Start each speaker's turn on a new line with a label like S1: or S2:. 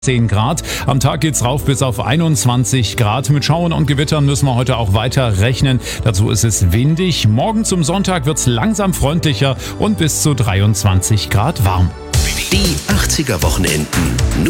S1: 10 Grad. Am Tag geht's rauf bis auf 21 Grad. Mit Schauern und Gewittern müssen wir heute auch weiter rechnen. Dazu ist es windig. Morgen zum Sonntag wird's langsam freundlicher und bis zu 23 Grad warm.
S2: Die 80er Wochenenden.